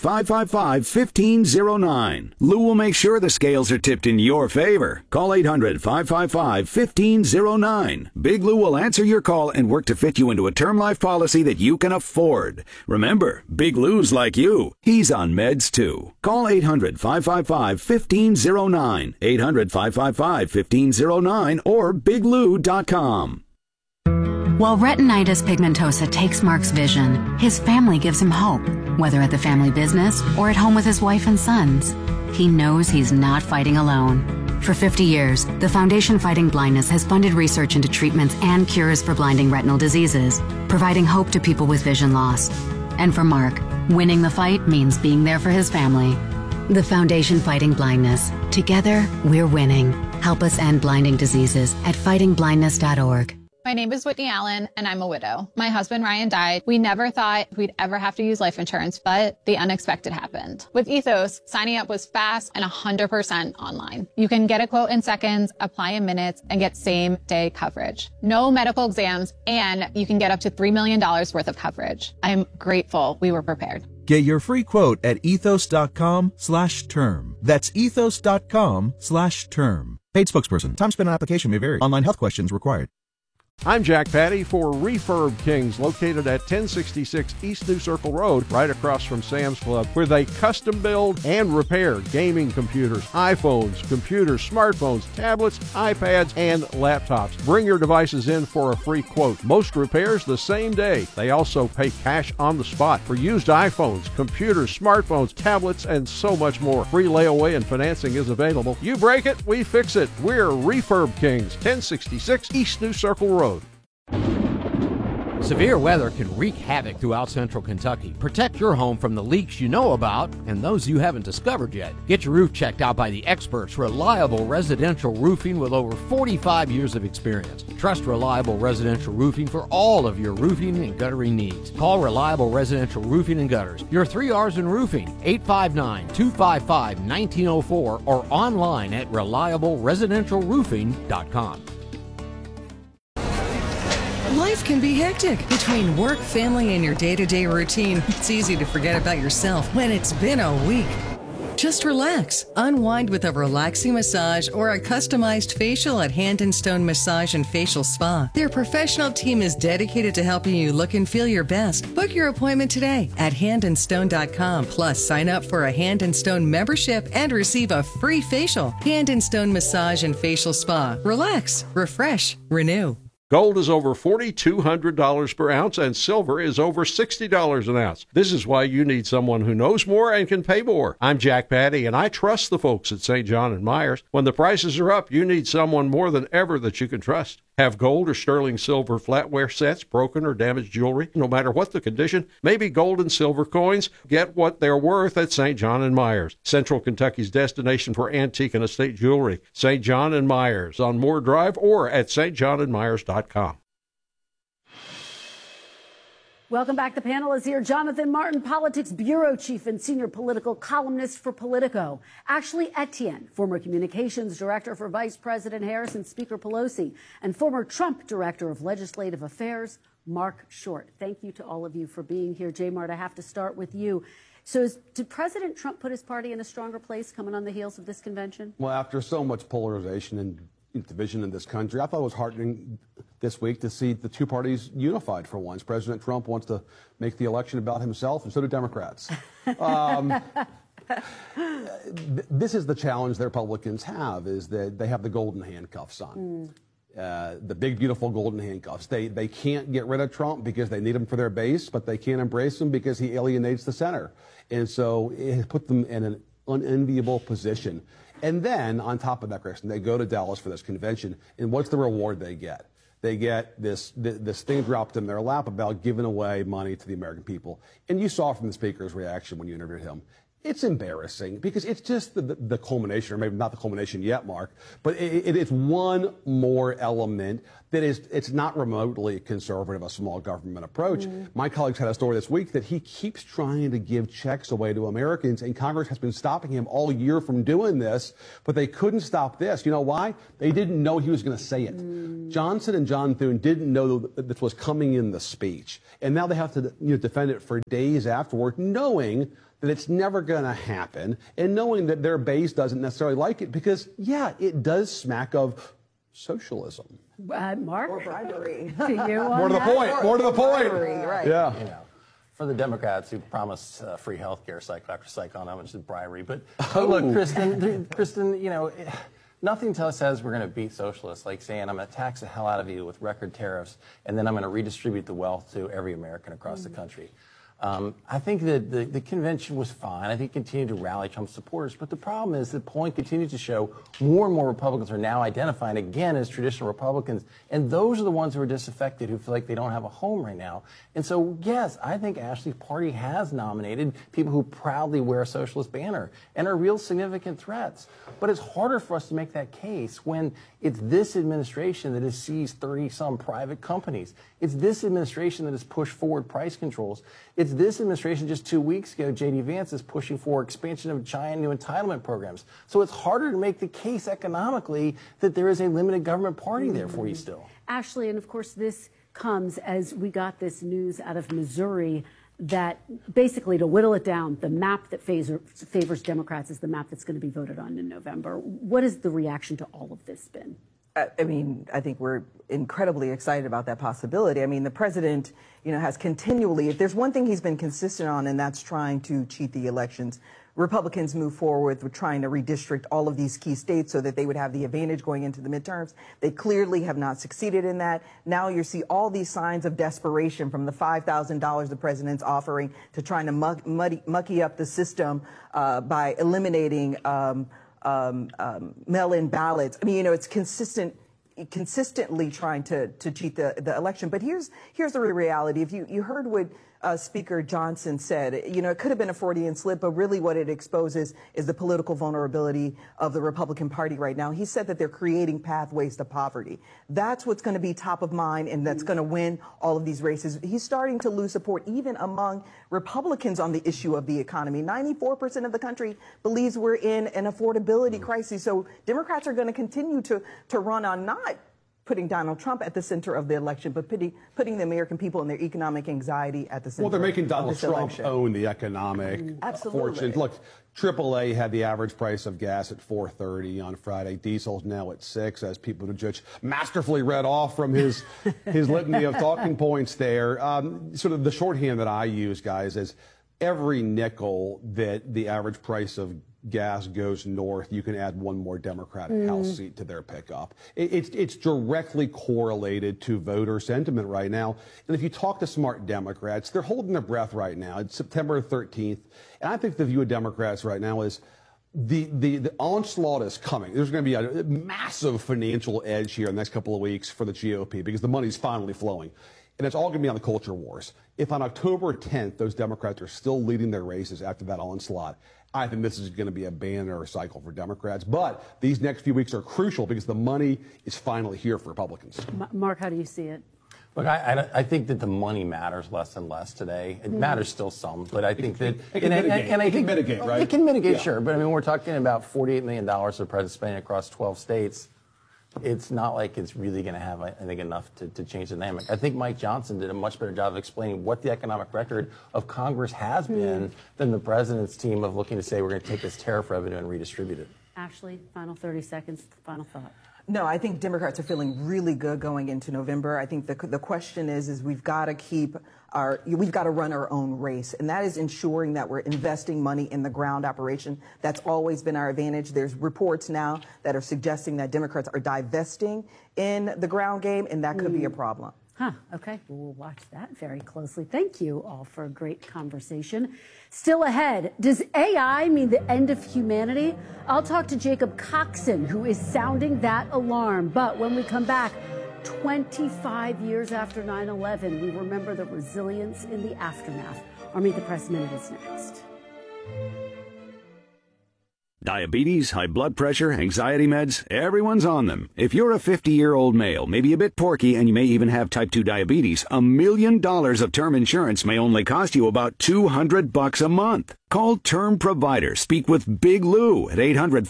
800-555-1509. Lou will make sure the scales are tipped in your favor. Call 800-555-1509. Big Lou will answer your call and work to fit you into a term life policy that you can afford. Remember, Big Lou's like you. He's on meds too. Call 800-555-1509, 800-555-1509, or biglou.com. While retinitis pigmentosa takes Mark's vision, his family gives him hope, whether at the family business or at home with his wife and sons. He knows he's not fighting alone. For 50 years, the Foundation Fighting Blindness has funded research into treatments and cures for blinding retinal diseases, providing hope to people with vision loss. And for Mark, winning the fight means being there for his family. The Foundation Fighting Blindness. Together, we're winning. Help us end blinding diseases at fightingblindness.org. My name is Whitney Allen, and I'm a widow. My husband, Ryan, died. We never thought we'd ever have to use life insurance, but the unexpected happened. With Ethos, signing up was fast and 100% online. You can get a quote in seconds, apply in minutes, and get same-day coverage. No medical exams, and you can get up to $3 million worth of coverage. I'm grateful we were prepared. Get your free quote at ethos.com/term. That's ethos.com/term. Paid spokesperson. Time spent on application may vary. Online health questions required. I'm Jack Patty for Refurb Kings, located at 1066 East New Circle Road, right across from Sam's Club, where they custom build and repair gaming computers, iPhones, computers, smartphones, tablets, iPads, and laptops. Bring your devices in for a free quote. Most repairs the same day. They also pay cash on the spot for used iPhones, computers, smartphones, tablets, and so much more. Free layaway and financing is available. You break it, we fix it. We're Refurb Kings, 1066 East New Circle Road. Severe weather can wreak havoc throughout central Kentucky. Protect your home from the leaks you know about and those you haven't discovered yet. Get your roof checked out by the experts, Reliable Residential Roofing, with over 45 years of experience. Trust Reliable Residential Roofing for all of your roofing and guttering needs. Call Reliable Residential Roofing and Gutters. Your 3 R's in roofing, 859-255-1904, or online at reliableresidentialroofing.com. Life can be hectic. Between work, family, and your day-to-day routine, it's easy to forget about yourself when it's been a week. Just relax. Unwind with a relaxing massage or a customized facial at Hand & Stone Massage and Facial Spa. Their professional team is dedicated to helping you look and feel your best. Book your appointment today at handandstone.com. Plus, sign up for a Hand & Stone membership and receive a free facial. Hand & Stone Massage and Facial Spa. Relax, refresh, renew. Gold is over $4,200 per ounce, and silver is over $60 an ounce. This is why you need someone who knows more and can pay more. I'm Jack Patty, and I trust the folks at St. John & Myers. When the prices are up, you need someone more than ever that you can trust. Have gold or sterling silver flatware sets, broken or damaged jewelry, no matter what the condition, maybe gold and silver coins. Get what they're worth at St. John & Myers, Central Kentucky's destination for antique and estate jewelry. St. John & Myers on Moore Drive or at stjohnandmyers.com. Welcome back. The panel is here. Jonathan Martin, Politics Bureau Chief and Senior Political Columnist for Politico. Ashley Etienne, former Communications Director for Vice President Harris and Speaker Pelosi, and former Trump Director of Legislative Affairs, Mark Short. Thank you to all of you for being here. J. Mart, I have to start with you. So did President Trump put his party in a stronger place coming on the heels of this convention? Well, after so much polarization and division in this country, I thought it was heartening this week to see the two parties unified for once. President Trump wants to make the election about himself, and so do Democrats. This is the challenge the Republicans have, is that they have the golden handcuffs on. The big, beautiful golden handcuffs. They can't get rid of Trump because they need him for their base, but they can't embrace him because he alienates the center. And so it put them in an unenviable position. And then, on top of that, Kristen, they go to Dallas for this convention, and what's the reward they get? They get this thing dropped in their lap about giving away money to the American people. And you saw from the speaker's reaction when you interviewed him, it's embarrassing because it's just the culmination, or maybe not the culmination yet, Mark, but it's one more element that it's not remotely conservative, a small government approach. My colleagues had a story this week that he keeps trying to give checks away to Americans, and Congress has been stopping him all year from doing this, but they couldn't stop this. You know why? They didn't know he was going to say it. Johnson and John Thune didn't know that this was coming in the speech, and now they have to defend it for days afterward, knowing that it's never going to happen, and knowing that their base doesn't necessarily like it because, yeah, it does smack of socialism. Mark? Or bribery. To you on More to the that? point. More to the point. Bribery, right. Yeah. You know, for the Democrats who promised free health care, cycle after cycle, on how much is bribery. But look, Kristen, you know, nothing says we're going to beat socialists like saying I'm going to tax the hell out of you with record tariffs, and then I'm going to redistribute the wealth to every American across the country. I think that the convention was fine. I think it continued to rally Trump supporters. But the problem is the polling continues to show more and more Republicans are now identifying again as traditional Republicans. And those are the ones who are disaffected, who feel like they don't have a home right now. And so, yes, I think Ashley's party has nominated people who proudly wear a socialist banner and are real significant threats. But it's harder for us to make that case when it's this administration that has seized 30-some private companies. It's this administration that has pushed forward price controls. It's this administration just 2 weeks ago, J.D. Vance is pushing for expansion of giant new entitlement programs. So it's harder to make the case economically that there is a limited government party there for you still. Ashley, and of course this comes as we got this news out of Missouri that basically, to whittle it down, the map that favors Democrats is the map that's going to be voted on in November. What has the reaction to all of this been? I mean, I think we're incredibly excited about that possibility. I mean, the president, has continually, if there's one thing he's been consistent on, and that's trying to cheat the elections. Republicans move forward with trying to redistrict all of these key states so that they would have the advantage going into the midterms. They clearly have not succeeded in that. Now you see all these signs of desperation, from the $5,000 the president's offering to trying to mucky up the system by eliminating mail-in ballots. I mean, it's consistently trying to cheat the election. But here's the reality. If you heard what Speaker Johnson said, it could have been a Freudian slip, but really what it exposes is the political vulnerability of the Republican Party right now. He said that they're creating pathways to poverty. That's what's going to be top of mind, and that's going to win all of these races. He's starting to lose support even among Republicans on the issue of the economy. 94% of the country believes we're in an affordability crisis. So Democrats are going to continue to run on not putting Donald Trump at the center of the election, but putting the American people and their economic anxiety at the center. Well, they're making Donald Trump election. own the economic fortune. Look, AAA had the average price of gas at $4.30 on Friday. Diesel's now at $6, as people to judge masterfully read off from his litany of talking points there. Sort of the shorthand that I use, guys, is every nickel that the average price of gas goes north, you can add one more Democratic House seat to their pickup. It's directly correlated to voter sentiment right now. And if you talk to smart Democrats, they're holding their breath right now. It's September 13th. And I think the view of Democrats right now is the onslaught is coming. There's going to be a massive financial edge here in the next couple of weeks for the GOP because the money's finally flowing. And it's all going to be on the culture wars. If on October 10th, those Democrats are still leading their races after that onslaught, I think this is going to be a banner cycle for Democrats. But these next few weeks are crucial because the money is finally here for Republicans. Mark, how do you see it? Look, I think that the money matters less and less today. It matters still some, but I think that it can mitigate, right? It can mitigate, sure. But I mean, we're talking about $48 million the president's spending across 12 states. it's not like it's really going to have, I think, enough to change the dynamic. I think Mike Johnson did a much better job of explaining what the economic record of Congress has been than the president's team of looking to say we're going to take this tariff revenue and redistribute it. Ashley, final 30 seconds, final thought. No, I think Democrats are feeling really good going into November. I think the question is we've got to run our own race, and that is ensuring that we're investing money in the ground operation. That's always been our advantage. There's reports now that are suggesting that Democrats are divesting in the ground game, and that could be a problem. Okay. We'll watch that very closely. Thank you all for a great conversation. Still ahead, does AI mean the end of humanity? I'll talk to Jacob Coxon, who is sounding that alarm. But when we come back, 25 years after 9/11, we remember the resilience in the aftermath. Our Meet the Press Minute is next. Diabetes, high blood pressure, anxiety meds, everyone's on them. If you're a 50-year-old male, maybe a bit porky, and you may even have type 2 diabetes, $1 million of term insurance may only cost you about $200 a month. Call Term Provider. Speak with Big Lou at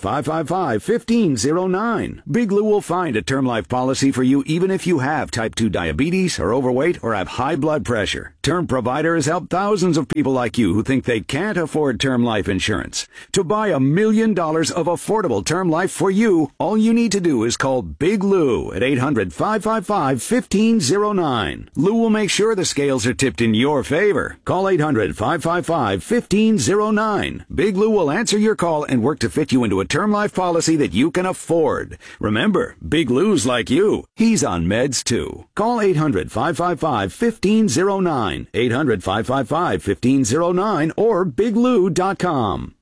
800-555-1509. Big Lou will find a term life policy for you even if you have type 2 diabetes, are overweight, or have high blood pressure. Term Provider has helped thousands of people like you who think they can't afford term life insurance. To buy $1 million of affordable term life for you, all you need to do is call Big Lou at 800-555-1509. Lou will make sure the scales are tipped in your favor. Call 800-555-1509. Big Lou will answer your call and work to fit you into a term life policy that you can afford. Remember, Big Lou's like you. He's on meds too. Call 800-555-1509, 800-555-1509, or biglou.com.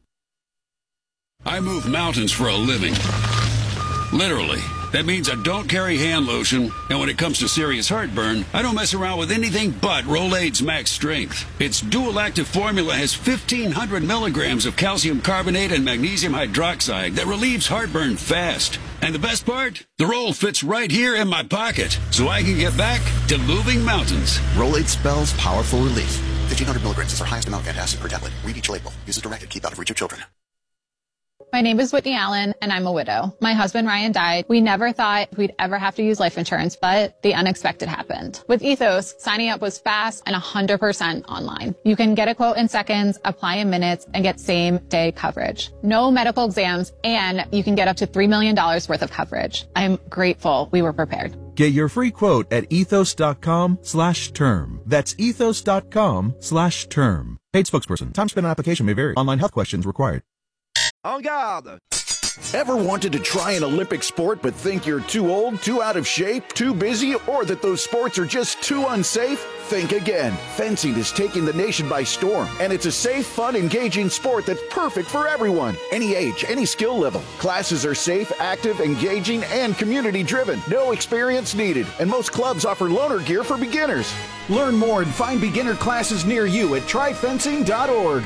I move mountains for a living. Literally. That means I don't carry hand lotion, and when it comes to serious heartburn, I don't mess around with anything but Rolaids Max Strength. Its dual-active formula has 1,500 milligrams of calcium carbonate and magnesium hydroxide that relieves heartburn fast. And the best part? The roll fits right here in my pocket, so I can get back to moving mountains. Rolaids spells powerful relief. 1,500 milligrams is our highest amount of antacid per tablet. Read each label. Use as directed. Keep out of reach of children. My name is Whitney Allen, and I'm a widow. My husband, Ryan, died. We never thought we'd ever have to use life insurance, but the unexpected happened. With Ethos, signing up was fast and 100% online. You can get a quote in seconds, apply in minutes, and get same-day coverage. No medical exams, and you can get up to $3 million worth of coverage. I'm grateful we were prepared. Get your free quote at ethos.com/term. That's ethos.com/term. Paid spokesperson. Time spent on application may vary. Online health questions required. En garde! Ever wanted to try an Olympic sport but think you're too old, too out of shape, too busy, or that those sports are just too unsafe? Think again. Fencing is taking the nation by storm, and it's a safe, fun, engaging sport that's perfect for everyone. Any age, any skill level. Classes are safe, active, engaging, and community-driven. No experience needed, and most clubs offer loaner gear for beginners. Learn more and find beginner classes near you at tryfencing.org.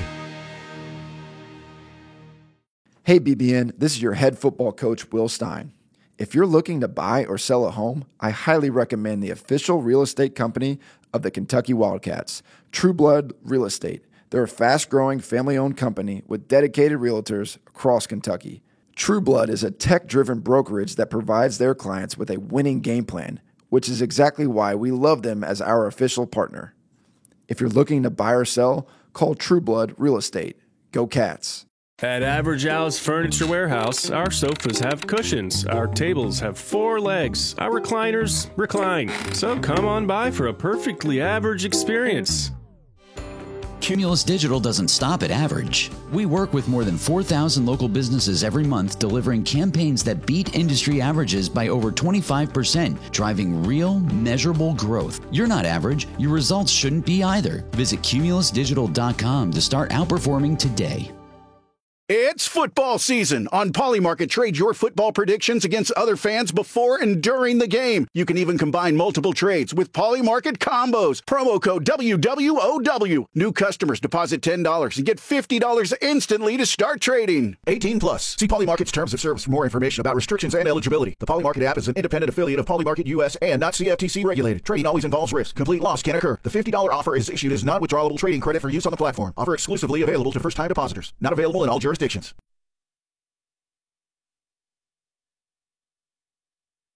Hey BBN, this is your head football coach, Will Stein. If you're looking to buy or sell a home, I highly recommend the official real estate company of the Kentucky Wildcats, True Blood Real Estate. They're a fast-growing, family-owned company with dedicated realtors across Kentucky. True Blood is a tech-driven brokerage that provides their clients with a winning game plan, which is exactly why we love them as our official partner. If you're looking to buy or sell, call True Blood Real Estate. Go Cats! At Average Al's Furniture Warehouse, our sofas have cushions, our tables have 4 legs, our recliners recline. So come on by for a perfectly average experience. Cumulus Digital doesn't stop at average. We work with more than 4,000 local businesses every month, delivering campaigns that beat industry averages by over 25%, driving real, measurable growth. You're not average. Your results shouldn't be either. Visit cumulusdigital.com to start outperforming today. It's football season. On Polymarket, trade your football predictions against other fans before and during the game. You can even combine multiple trades with Polymarket combos. Promo code WWOW. New customers deposit $10 and get $50 instantly to start trading. 18 plus. See Polymarket's terms of service for more information about restrictions and eligibility. The Polymarket app is an independent affiliate of Polymarket US and not CFTC regulated. Trading always involves risk. Complete loss can occur. The $50 offer is issued as non-withdrawable trading credit for use on the platform. Offer exclusively available to first-time depositors. Not available in all jurisdictions.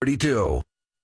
32.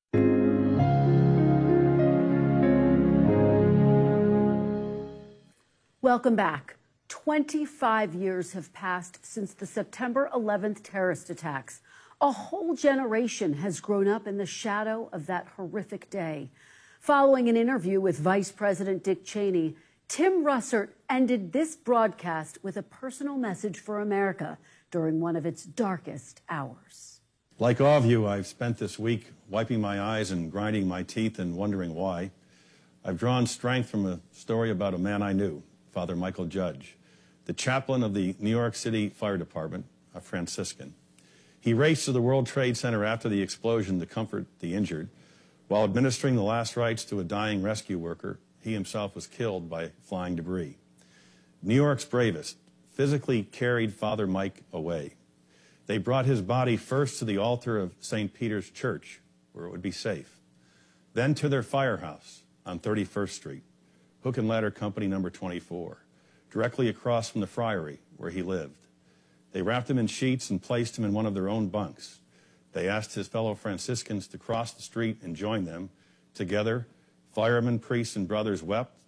Welcome back. 25 years have passed since the September 11th terrorist attacks. A whole generation has grown up in the shadow of that horrific day. Following an interview with Vice President Dick Cheney, Tim Russert ended this broadcast with a personal message for America during one of its darkest hours. Like all of you, I've spent this week wiping my eyes and grinding my teeth and wondering why. I've drawn strength from a story about a man I knew, Father Michael Judge, the chaplain of the New York City Fire Department, a Franciscan. He raced to the World Trade Center after the explosion to comfort the injured. While administering the last rites to a dying rescue worker, he himself was killed by flying debris. New York's bravest physically carried Father Mike away. They brought his body first to the altar of St. Peter's Church, where it would be safe, then to their firehouse on 31st Street, Hook and Ladder Company number 24, directly across from the Friary where he lived. They wrapped him in sheets and placed him in one of their own bunks. They asked his fellow Franciscans to cross the street and join them. Together, firemen, priests, and brothers wept